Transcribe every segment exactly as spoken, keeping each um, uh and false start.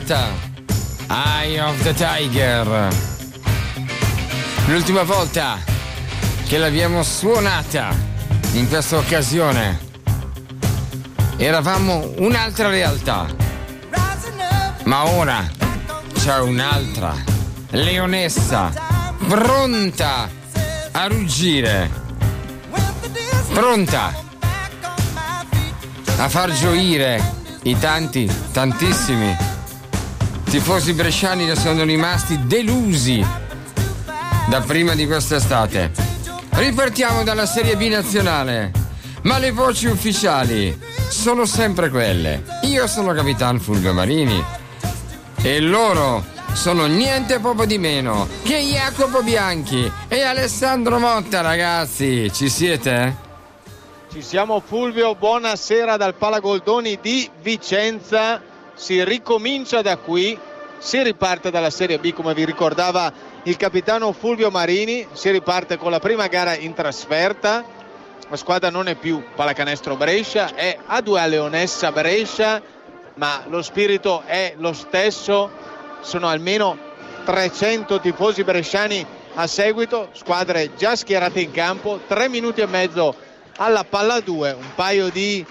volta Eye of the Tiger. L'ultima volta che l'abbiamo suonata in questa occasione eravamo un'altra realtà, ma ora c'è un'altra leonessa pronta a ruggire, pronta a far gioire i tanti, tantissimi tifosi bresciani che sono rimasti delusi da prima di quest'estate. Ripartiamo dalla Serie B nazionale, ma le voci ufficiali sono sempre quelle. Io sono Capitan Fulvio Marini e loro sono niente poco di meno che Jacopo Bianchi e Alessandro Motta. Ragazzi, ci siete? Ci siamo, Fulvio, buonasera dal Palagoldoni di Vicenza. Si ricomincia da qui, si riparte dalla Serie B, come vi ricordava il capitano Fulvio Marini. Si riparte con la prima gara in trasferta. La squadra non è più Pallacanestro Brescia, è A due A Leonessa Brescia, ma lo spirito è lo stesso. Sono almeno trecento tifosi bresciani a seguito, squadre già schierate in campo, tre minuti e mezzo alla palla due, un paio di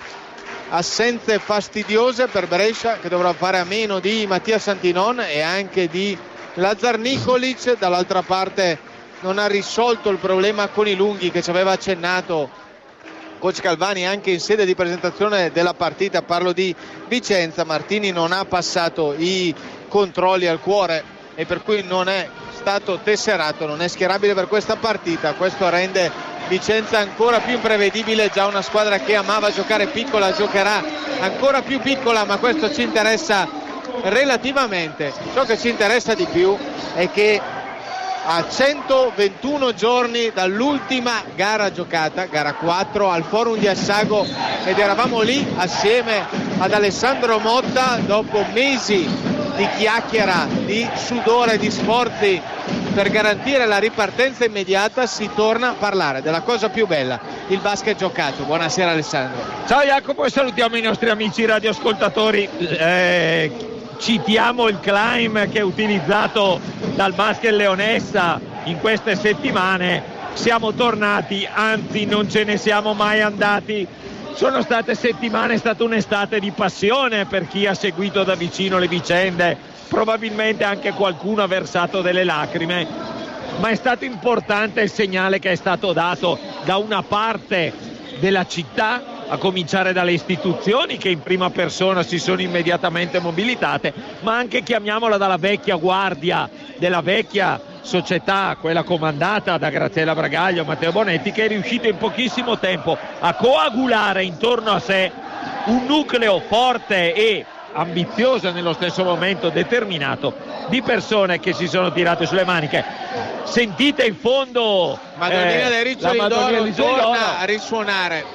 assenze fastidiose per Brescia, che dovrà fare a meno di Mattia Santinon e anche di Lazar Nikolic. Dall'altra parte non ha risolto il problema con i lunghi che ci aveva accennato coach Calvani anche in sede di presentazione della partita. Parlo di Vicenza. Martini non ha passato i controlli al cuore e per cui non è stato tesserato, non è schierabile per questa partita. Questo rende Vicenza ancora più imprevedibile. Già una squadra che amava giocare piccola giocherà ancora più piccola, ma questo ci interessa relativamente. Ciò che ci interessa di più è che a centoventuno giorni dall'ultima gara giocata, gara quattro al Forum di Assago, ed eravamo lì assieme ad Alessandro Motta, dopo mesi di chiacchiera, di sudore, di sforzi per garantire la ripartenza immediata, si torna a parlare della cosa più bella, il basket giocato. Buonasera Alessandro. Ciao Jacopo, e salutiamo i nostri amici radioascoltatori. Eh, citiamo il climb che è utilizzato dal basket Leonessa in queste settimane. Siamo tornati, anzi non ce ne siamo mai andati. Sono state settimane, è stata un'estate di passione per chi ha seguito da vicino le vicende. Probabilmente anche qualcuno ha versato delle lacrime, ma è stato importante il segnale che è stato dato da una parte della città, a cominciare dalle istituzioni che in prima persona si sono immediatamente mobilitate, ma anche, chiamiamola, dalla vecchia guardia della vecchia società, quella comandata da Graziella Bragaglio, Matteo Bonetti, che è riuscito in pochissimo tempo a coagulare intorno a sé un nucleo forte e ambizioso, nello stesso momento determinato, di persone che si sono tirate sulle maniche. Sentite in fondo Madonnina eh, dei Riccioli d'Oro torna a risuonare.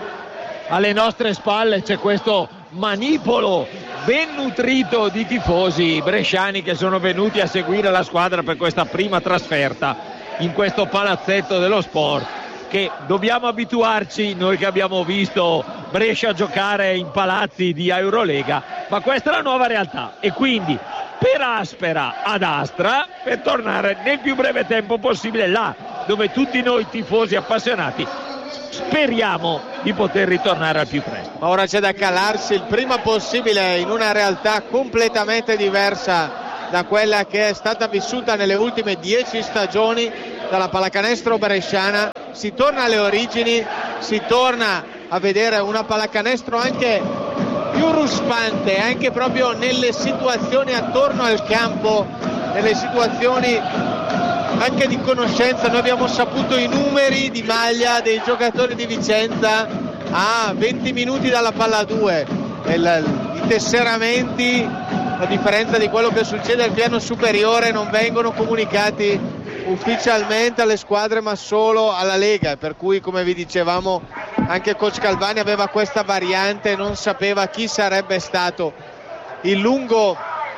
Alle nostre spalle c'è questo manipolo ben nutrito di tifosi bresciani che sono venuti a seguire la squadra per questa prima trasferta in questo palazzetto dello sport, che dobbiamo abituarci noi che abbiamo visto Brescia giocare in palazzi di Eurolega, ma questa è la nuova realtà e quindi per Aspera ad Astra, per tornare nel più breve tempo possibile là dove tutti noi tifosi appassionati speriamo di poter ritornare al più presto. Ma ora c'è da calarsi il prima possibile in una realtà completamente diversa da quella che è stata vissuta nelle ultime dieci stagioni dalla pallacanestro bresciana. Si torna alle origini, si torna a vedere una pallacanestro anche più ruspante, anche proprio nelle situazioni attorno al campo, nelle situazioni anche di conoscenza. Noi abbiamo saputo i numeri di maglia dei giocatori di Vicenza a venti minuti dalla palla due, il, i tesseramenti, a differenza di quello che succede al piano superiore, non vengono comunicati ufficialmente alle squadre ma solo alla Lega, per cui, come vi dicevamo, anche coach Calvani aveva questa variante, non sapeva chi sarebbe stato il lungo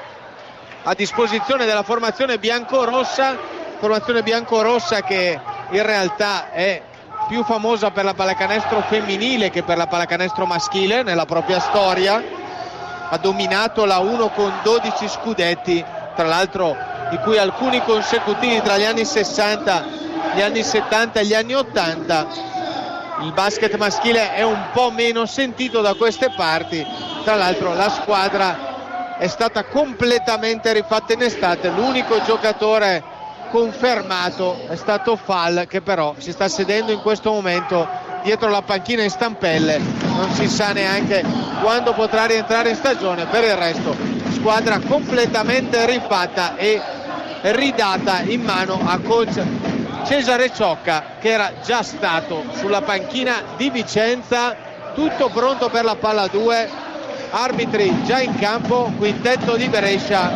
a disposizione della formazione biancorossa. Formazione biancorossa che in realtà è più famosa per la pallacanestro femminile che per la pallacanestro maschile nella propria storia. ha dominato la uno con dodici scudetti, tra l'altro di cui alcuni consecutivi tra gli anni sessanta, gli anni settanta e gli anni ottanta. Il basket maschile è un po' meno sentito da queste parti, tra l'altro la squadra è stata completamente rifatta in estate, l'unico giocatore confermato è stato Fall, che però si sta sedendo in questo momento dietro la panchina in stampelle, non si sa neanche quando potrà rientrare in stagione. Per il resto squadra completamente rifatta e ridata in mano a coach Cesare Ciocca, che era già stato sulla panchina di Vicenza. Tutto pronto per la palla due, arbitri già in campo, quintetto di Brescia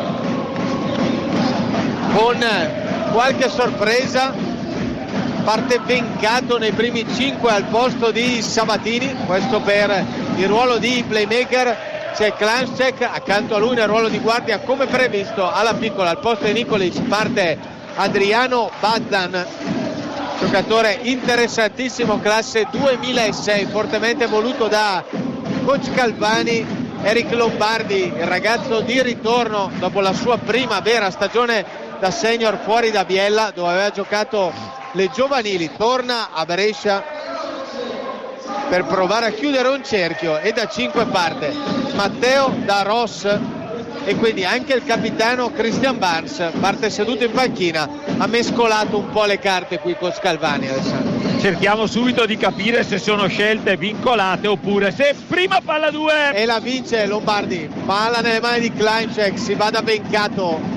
con qualche sorpresa. Parte Vencato nei primi cinque al posto di Sabatini, questo per il ruolo di playmaker. C'è Klanšček accanto a lui nel ruolo di guardia come previsto. Alla piccola al posto di Nikolic parte Adriano Bazan, giocatore interessantissimo, classe duemilasei, fortemente voluto da coach Calvani. Eric Lombardi, il ragazzo di ritorno dopo la sua prima vera stagione da senior fuori da Biella, dove aveva giocato le giovanili, torna a Brescia per provare a chiudere un cerchio, e da cinque parte Matteo da Ross, e quindi anche il capitano Christian Barnes parte seduto in panchina. Ha mescolato un po' le carte qui con Scalvani. Alessandro, cerchiamo subito di capire se sono scelte vincolate oppure se prima palla due e la vince Lombardi. Palla nelle mani di Klanšček, si va da Vencato,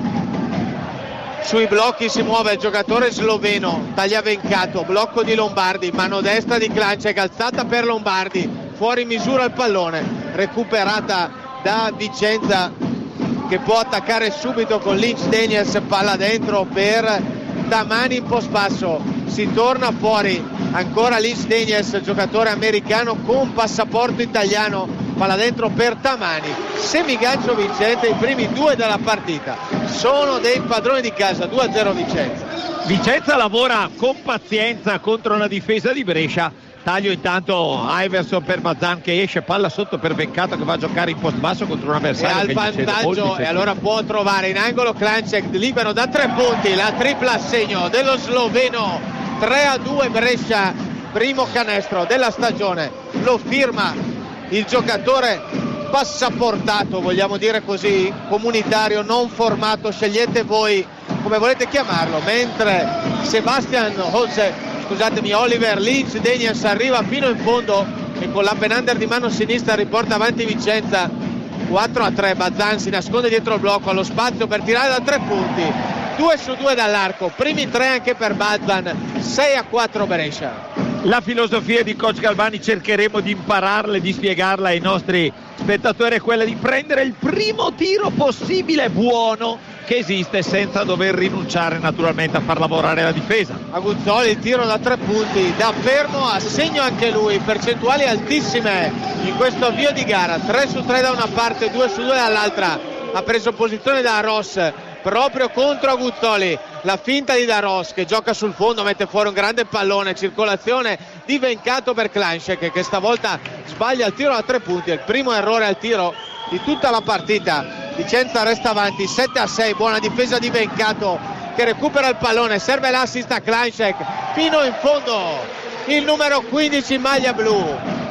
sui blocchi si muove il giocatore sloveno, taglia Vencato, blocco di Lombardi, mano destra di Klanšček, alzata per Lombardi, fuori misura il pallone, recuperata da Vicenza, che può attaccare subito con Lynch Daniels. Palla dentro per Tamani in post basso, si torna fuori ancora Lynch Daniels, giocatore americano con passaporto italiano. Palla dentro per Tamani, semigancio vincente. I primi due della partita sono dei padroni di casa, due a zero Vicenza. Vicenza lavora con pazienza contro la difesa di Brescia. Taglio intanto Iverson per Bazan che esce, palla sotto per Vencato che va a giocare in post basso contro un avversario e al che vantaggio, e allora può trovare in angolo Klanšček, libero da tre punti, la tripla a segno dello sloveno. Tre a due Brescia, primo canestro della stagione, lo firma il giocatore passaportato, vogliamo dire così, comunitario, non formato, scegliete voi come volete chiamarlo, mentre Sebastian Jose scusatemi Oliver Lynch Daniels arriva fino in fondo e con la penander di mano sinistra riporta avanti Vicenza. Quattro a tre, Bazan si nasconde dietro il blocco, allo spazio per tirare da tre punti, due su due dall'arco, primi tre anche per Bazan. Sei a quattro Brescia. La filosofia di coach Galvani cercheremo di impararla e di spiegarla ai nostri spettatori, è quella di prendere il primo tiro possibile buono che esiste, senza dover rinunciare naturalmente a far lavorare la difesa. Aguzzoli, il tiro da tre punti, da fermo a segno anche lui, percentuali altissime in questo avvio di gara, tre su tre da una parte, due su due dall'altra. Ha preso posizione da Ross proprio contro Aguzzoli, la finta di Daros che gioca sul fondo, mette fuori un grande pallone, circolazione di Vencato per Klanšček che stavolta sbaglia il tiro da tre punti, è il primo errore al tiro di tutta la partita. Vicenza resta avanti sette a sei, buona difesa di Vencato che recupera il pallone, serve l'assist a Klanšček fino in fondo, il numero quindici maglia blu.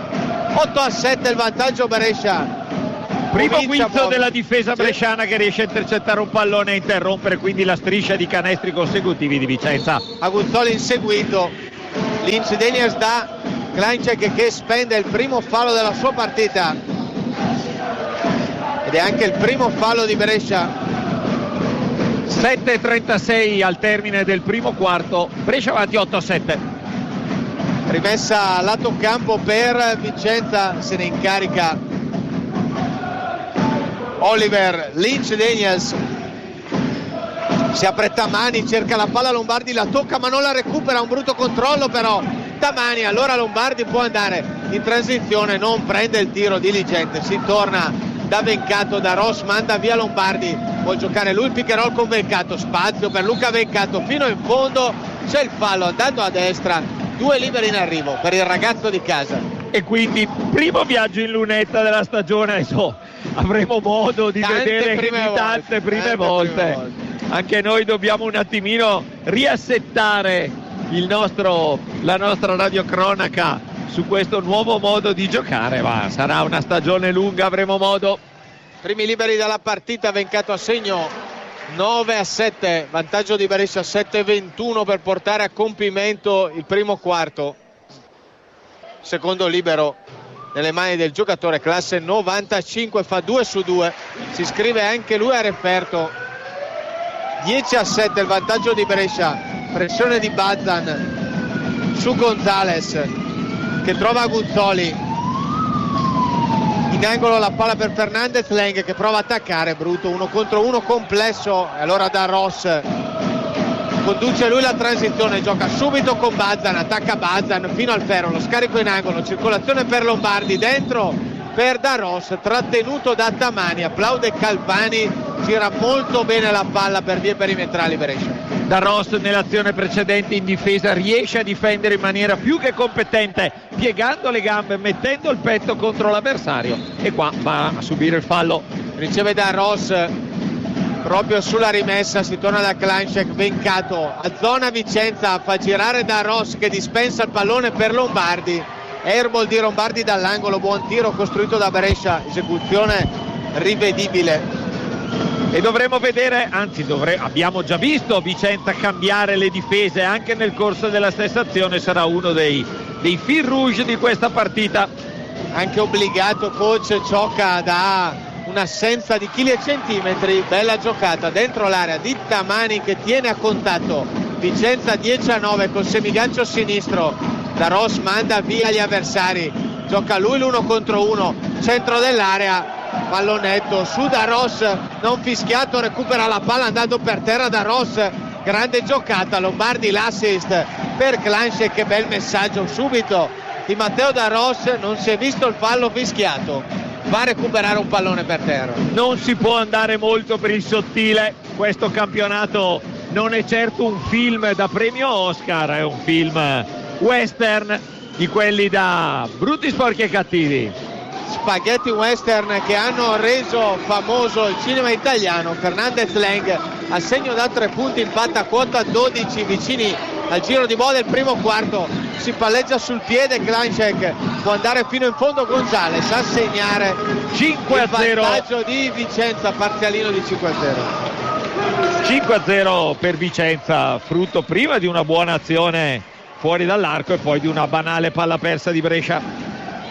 Otto a sette il vantaggio Brescia. Primo guizzo della difesa bresciana che riesce a intercettare un pallone e interrompere quindi la striscia di canestri consecutivi di Vicenza. Aguzzoli inseguito, Lynch Daniels da Klanšček che spende il primo fallo della sua partita ed è anche il primo fallo di Brescia. Sette e trentasei al termine del primo quarto, Brescia avanti otto a sette. Rimessa lato campo per Vicenza, se ne incarica Oliver Lynch Daniels, si apre Tamani, cerca la palla Lombardi, la tocca ma non la recupera, un brutto controllo però Tamani, allora Lombardi può andare in transizione, non prende il tiro diligente, si torna da Vencato, da Ross manda via Lombardi, può giocare lui il pick and roll con Vencato, spazio per Luca Vencato fino in fondo, c'è il fallo andando a destra, due liberi in arrivo per il ragazzo di casa. E quindi primo viaggio in lunetta della stagione, adesso avremo modo di tante vedere prime di tante volte, prime tante volte. prime volte. Anche noi dobbiamo un attimino riassettare il nostro, la nostra radiocronaca su questo nuovo modo di giocare, ma sarà una stagione lunga, avremo modo. Primi liberi dalla partita, Vencato a segno nove a sette, vantaggio di Brescia, sette ventuno per portare a compimento il primo quarto. Secondo libero nelle mani del giocatore, classe novantacinque, fa due su due, si iscrive anche lui a referto. Dieci a sette il vantaggio di Brescia, pressione di Bazan su Gonzales che trova Guzzoli. In angolo la palla per Fernandez, Leng che prova a attaccare, brutto uno contro uno complesso, e allora da Ross conduce lui la transizione, gioca subito con Bazan, attacca Bazan fino al ferro, lo scarico in angolo, circolazione per Lombardi, dentro per Da Ross, trattenuto da Tamani, applaude Calvani, gira molto bene la palla per vie perimetrali Brescia. Da Ross nell'azione precedente in difesa riesce a difendere in maniera più che competente, piegando le gambe, mettendo il petto contro l'avversario, e qua va a subire il fallo. Riceve Da Ross proprio sulla rimessa, si torna da Kleinschek, Vencato a zona Vicenza, fa girare Da Ross che dispensa il pallone per Lombardi, airball di Lombardi dall'angolo, buon tiro costruito da Brescia, esecuzione rivedibile. E dovremo vedere, anzi dovre- abbiamo già visto Vicenza cambiare le difese anche nel corso della stessa azione, sarà uno dei, dei fil rouge di questa partita. Anche obbligato coach Ciocca da un'assenza di chili e centimetri, bella giocata dentro l'area di Tamani che tiene a contatto Vicenza dieci a nove col semigancio sinistro. Da Ross manda via gli avversari, gioca lui l'uno contro uno, centro dell'area, pallonetto su Da Ross, non fischiato, recupera la palla andando per terra Da Ross, grande giocata, Lombardi l'assist per Kleinschek, che bel messaggio subito di Matteo Da Ross, non si è visto il fallo fischiato, va a recuperare un pallone per terra. Non si può andare molto per il sottile, questo campionato non è certo un film da premio Oscar, è un film western di quelli da brutti, sporchi e cattivi. Spaghetti western che hanno reso famoso il cinema italiano. Fernandez Leng a segno da tre punti, impatta quota dodici, vicini al giro di bola del primo quarto, si palleggia sul piede Kleinschek, può andare fino in fondo Gonzales a segnare cinque a zero, il vantaggio di Vicenza, parzialino di cinque a zero. cinque a zero per Vicenza, frutto prima di una buona azione fuori dall'arco e poi di una banale palla persa di Brescia.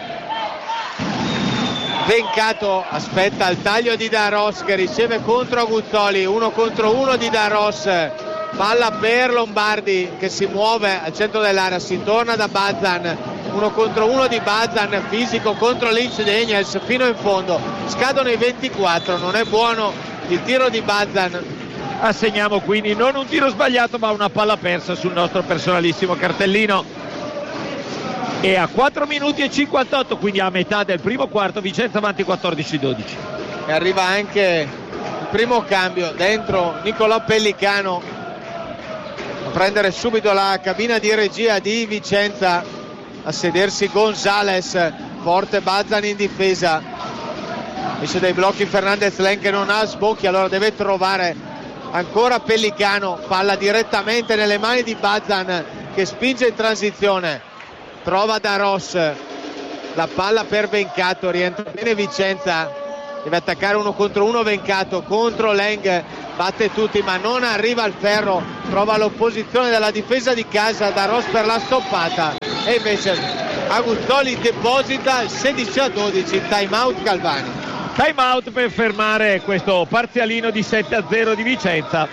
Vencato aspetta il taglio di Da Ross che riceve contro Guzzoli, uno contro uno di Da Ross, palla per Lombardi che si muove al centro dell'area, si torna da Bazan, uno contro uno di Bazan, fisico contro Lynch Daniels fino in fondo, scadono i ventiquattro, non è buono il tiro di Bazan. Assegniamo quindi non un tiro sbagliato ma una palla persa sul nostro personalissimo cartellino. E a quattro minuti e cinquantotto, quindi a metà del primo quarto, Vicenza avanti quattordici dodici. E arriva anche il primo cambio, dentro Nicolò Pellicano a prendere subito la cabina di regia di Vicenza, a sedersi Gonzales, forte Bazan in difesa, esce dai blocchi Fernandez Leng che non ha sbocchi, allora deve trovare ancora Pellicano, palla direttamente nelle mani di Bazan che spinge in transizione, trova Da Ross, la palla per Vencato, rientra bene Vicenza, deve attaccare uno contro uno Vencato, contro Leng, batte tutti ma non arriva al ferro, trova l'opposizione della difesa di casa, Da Ross per la stoppata e invece Aguzzoli deposita il sedici a dodici, time out Calvani. Time out per fermare questo parzialino di sette a zero di Vicenza,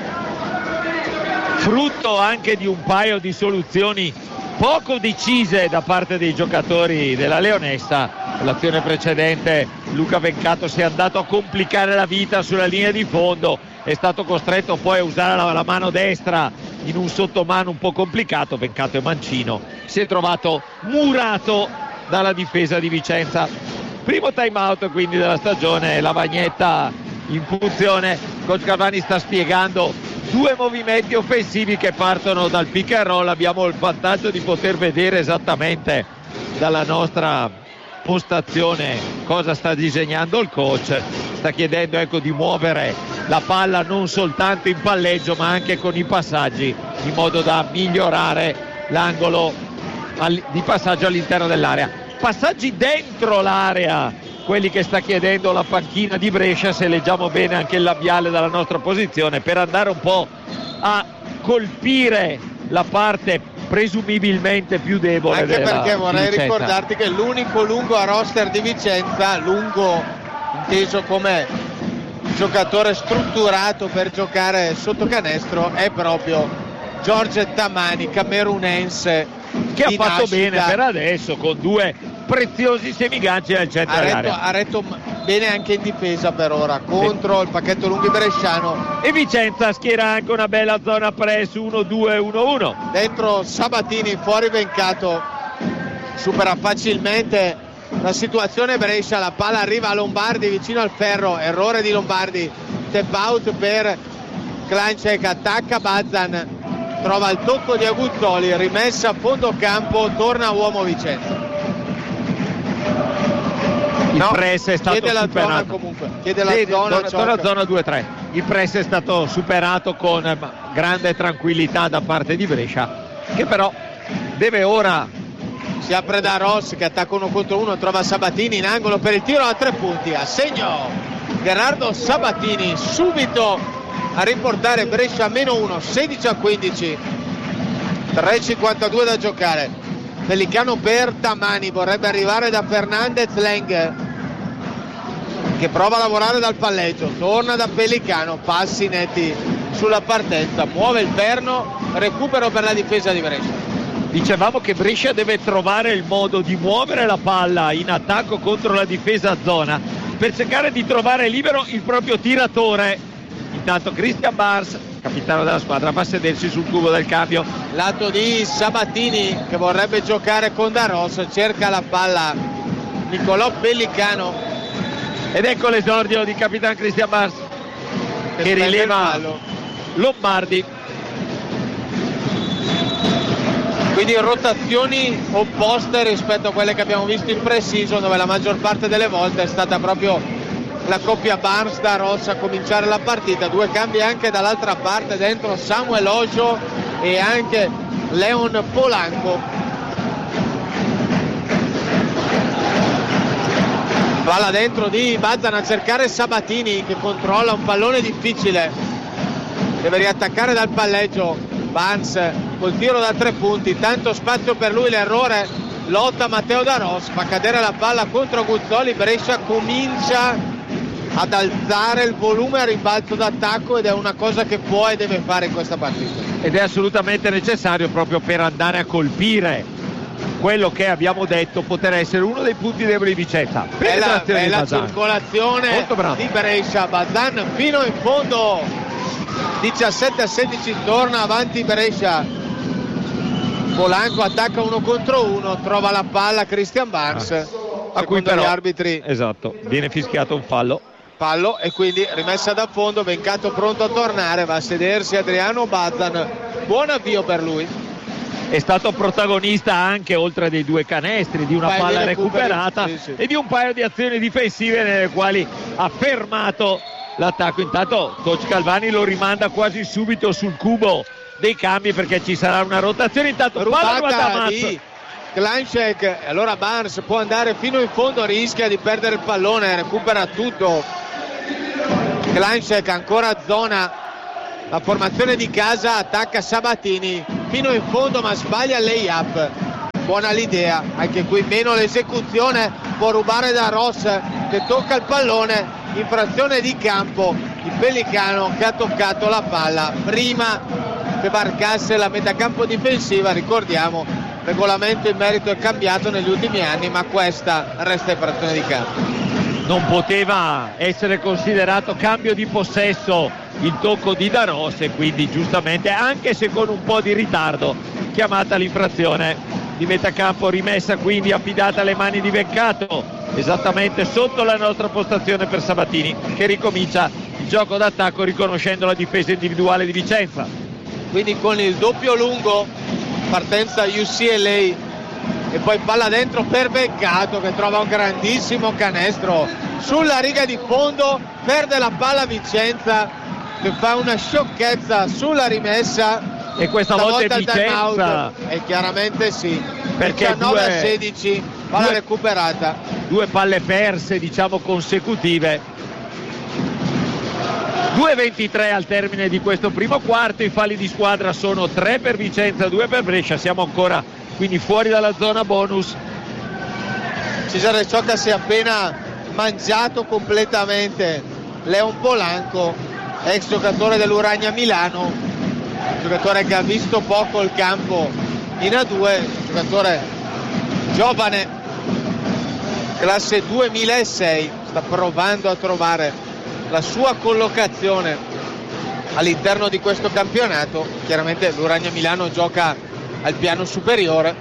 frutto anche di un paio di soluzioni poco decise da parte dei giocatori della Leonessa. L'azione precedente Luca Vencato si è andato a complicare la vita sulla linea di fondo, è stato costretto poi a usare la, la mano destra in un sottomano un po' complicato, Vencato è mancino, si è trovato murato dalla difesa di Vicenza. Primo time out quindi della stagione, Lavagnetta in funzione, coach Calvani sta spiegando due movimenti offensivi che partono dal pick and roll, abbiamo il vantaggio di poter vedere esattamente dalla nostra postazione cosa sta disegnando il coach. Sta chiedendo, ecco, di muovere la palla non soltanto in palleggio ma anche con i passaggi, in modo da migliorare l'angolo di passaggio all'interno dell'area. Passaggi dentro l'area, quelli che sta chiedendo la panchina di Brescia, se leggiamo bene anche il labiale dalla nostra posizione, per andare un po' a colpire la parte presumibilmente più debole. Anche della, perché vorrei Vicenza. ricordarti che l'unico lungo a roster di Vicenza, lungo inteso come giocatore strutturato per giocare sotto canestro, è proprio George Tamani, camerunense, che ha di fatto nascita. bene per adesso con due preziosi semiganci nel centro Ha retto, dell'area. ha retto bene anche in difesa per ora contro sì. il pacchetto lunghi bresciano. E Vicenza schiera anche una bella zona press uno due uno uno. Dentro Sabatini, fuori Vencato, supera facilmente la situazione Brescia, la palla arriva a Lombardi vicino al ferro, errore di Lombardi, step out per Klanček, attacca Bazan, trova il tocco di Aguzzoli, rimessa a fondo campo, torna uomo Vicenza. Il no, press è stato chiede la superato. zona comunque, chiede la sì, zona, zona, zona due tre. Il press è stato superato con grande tranquillità da parte di Brescia, che però deve ora. Si apre da Ross che attacca uno contro uno, trova Sabatini in angolo per il tiro a tre punti, a segno Gerardo Sabatini, subito a riportare Brescia a meno uno, sedici a quindici, tre cinquantadue da giocare. Pellicano per Tamani, vorrebbe arrivare da Fernandez Leng che prova a lavorare dal palleggio, torna da Pellicano, passi netti sulla partenza, muove il perno, recupero per la difesa di Brescia. Dicevamo che Brescia deve trovare il modo di muovere la palla in attacco contro la difesa a zona per cercare di trovare libero il proprio tiratore. Intanto Christian Barnes, capitano della squadra, va a sedersi sul cubo del cambio. Lato di Sabatini che vorrebbe giocare con Daros, cerca la palla Nicolò Pellicano ed ecco l'esordio di capitano Christian Barnes che, che rileva Lombardi. Quindi rotazioni opposte rispetto a quelle che abbiamo visto in pre-season, dove la maggior parte delle volte è stata proprio la coppia Barnes da Ross a cominciare la partita. Due cambi anche dall'altra parte, dentro Samuel Ojo e anche Leon Polanco. Palla dentro di Bazan a cercare Sabatini che controlla un pallone difficile, deve riattaccare dal palleggio. Barnes col tiro da tre punti, tanto spazio per lui, l'errore, lotta Matteo Daros, fa cadere la palla contro Guzzoli. Brescia comincia ad alzare il volume a rimbalzo d'attacco ed è una cosa che può e deve fare in questa partita. Ed è assolutamente necessario proprio per andare a colpire quello che abbiamo detto poter essere uno dei punti deboli di Vicenza. Bella, bella circolazione di Brescia, Bazan fino in fondo, diciassette a sedici, torna avanti Brescia. Polanco attacca uno contro uno, trova la palla Christian Barnes, ah, a cui però gli arbitri esatto, viene fischiato un fallo fallo e quindi rimessa da fondo. Vencato pronto a tornare, va a sedersi Adriano Bazan, buon avvio per lui. È stato protagonista anche, oltre dei due canestri, di una Vai, palla recuperata sì, sì. e di un paio di azioni difensive nelle quali ha fermato l'attacco. Intanto coach Calvani lo rimanda quasi subito sul cubo dei cambi perché ci sarà una rotazione. Intanto rubata di Klanček, allora Barnes può andare fino in fondo, rischia di perdere il pallone, recupera tutto Klanček, ancora zona, la formazione di casa, attacca Sabatini fino in fondo ma sbaglia il lay-up. Buona l'idea, anche qui meno l'esecuzione, può rubare da Ross che tocca il pallone, infrazione di campo di Pellicano che ha toccato la palla prima che varcasse la metacampo difensiva. Ricordiamo, il regolamento in merito è cambiato negli ultimi anni, ma questa resta infrazione di campo. Non poteva essere considerato cambio di possesso il tocco di Daros e quindi giustamente, anche se con un po' di ritardo, chiamata l'infrazione di metacampo, rimessa quindi affidata alle mani di Vencato, esattamente sotto la nostra postazione per Sabatini, che ricomincia il gioco d'attacco riconoscendo la difesa individuale di Vicenza. Quindi con il doppio lungo, partenza U C L A e poi palla dentro per Beccato che trova un grandissimo canestro sulla riga di fondo, perde la palla Vicenza che fa una sciocchezza sulla rimessa e questa volta, volta è Vicenza e chiaramente sì, perché diciannove due, a sedici palla due, recuperata, due palle perse diciamo consecutive. Due ventitré al termine di questo primo quarto, i falli di squadra sono tre per Vicenza, due per Brescia, siamo ancora quindi fuori dalla zona bonus. Cesare Ciocca si è appena mangiato completamente Leon Polanco, ex giocatore dell'Urania Milano, giocatore che ha visto poco il campo in A due, giocatore giovane, classe duemilasei, sta provando a trovare la sua collocazione all'interno di questo campionato. Chiaramente l'Urania Milano gioca al piano superiore,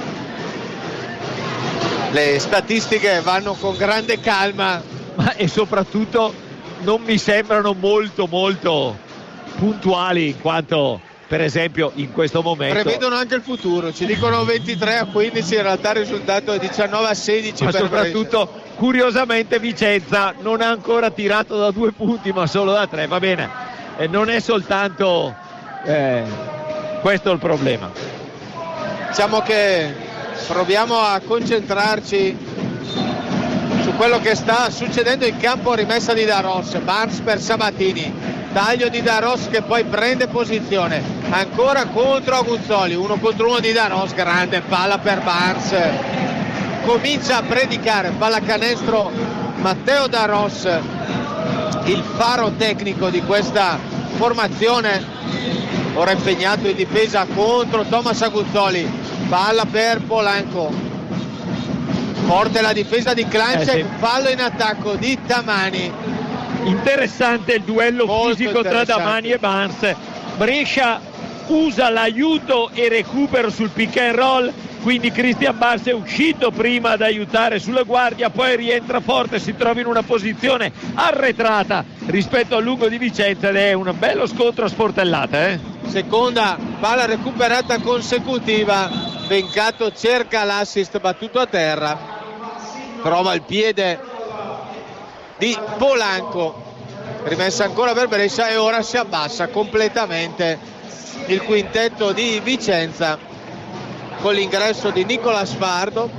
le statistiche vanno con grande calma, ma e soprattutto non mi sembrano molto molto puntuali, in quanto per esempio in questo momento prevedono anche il futuro, ci dicono ventitré a quindici, in realtà il risultato è diciannove a sedici, ma per soprattutto Brescia. Curiosamente Vicenza non ha ancora tirato da due punti ma solo da tre, va bene, e non è soltanto eh, questo il problema. Diciamo che proviamo a concentrarci su quello che sta succedendo in campo. Rimessa di Daros, Barnes per Sabatini, taglio di Daros che poi prende posizione ancora contro Aguzzoli, uno contro uno di Daros, grande palla per Barnes, comincia a predicare pallacanestro Matteo Daros, il faro tecnico di questa formazione, ora impegnato in difesa contro Thomas Aguzzoli, palla per Polanco, forte la difesa di Clancia, eh sì. Fallo in attacco di Tamani. Interessante il duello Molto fisico tra Tamani e Barnes. Brescia usa l'aiuto e recupero sul pick and roll, quindi Christian Barnes è uscito prima ad aiutare sulla guardia, poi rientra forte, si trova in una posizione arretrata rispetto al lungo di Vicenza ed è un bello scontro a sportellate. Eh? Seconda palla recuperata consecutiva, Vencato cerca l'assist battuto a terra, trova il piede di Polanco, rimessa ancora per Brescia e ora si abbassa completamente il quintetto di Vicenza con l'ingresso di Nicola Sfardo.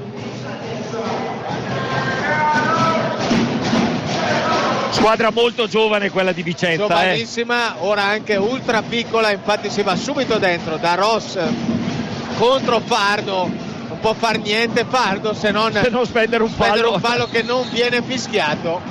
Squadra molto giovane quella di Vicenza, giovanissima, eh. Ora anche ultra piccola, infatti si va subito dentro. Daros contro Fardo, non può far niente Fardo se non, se non spendere un spendere fallo. un fallo che non viene fischiato.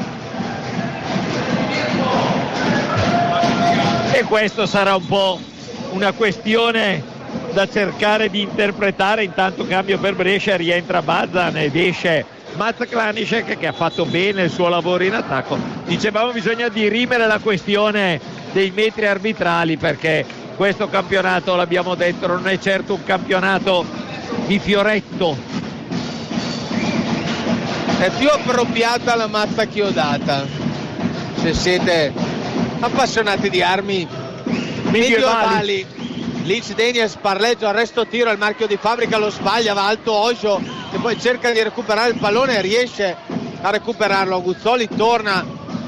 E questo sarà un po' una questione da cercare di interpretare. Intanto cambio per Brescia, rientra Bazan ed esce Mats Klanicek che ha fatto bene il suo lavoro in attacco. Dicevamo bisogna dirimere la questione dei metri arbitrali, perché questo campionato, l'abbiamo detto, non è certo un campionato di fioretto. È più appropriata la mazza chiodata se siete appassionati di armi medievali. Lynch Daniels, parleggio, arresto tiro, il marchio di fabbrica, lo sbaglia, va alto Ojo che poi cerca di recuperare il pallone e riesce a recuperarlo. Aguzzoli torna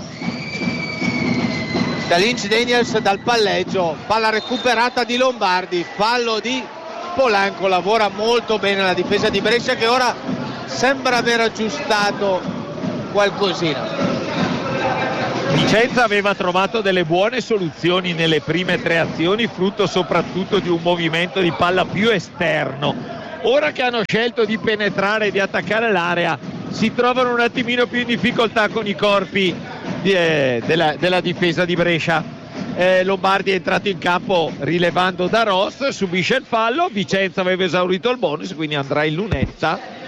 da Lynch Daniels dal palleggio, palla recuperata di Lombardi, fallo di Polanco, lavora molto bene la difesa di Brescia che ora sembra aver aggiustato qualcosina. Vicenza aveva trovato delle buone soluzioni nelle prime tre azioni, frutto soprattutto di un movimento di palla più esterno. Ora che hanno scelto di penetrare e di attaccare l'area, si trovano un attimino più in difficoltà con i corpi di, eh, della, della difesa di Brescia. Eh, Lombardi è entrato in campo rilevando Daros, subisce il fallo, Vicenza aveva esaurito il bonus, quindi andrà in lunetta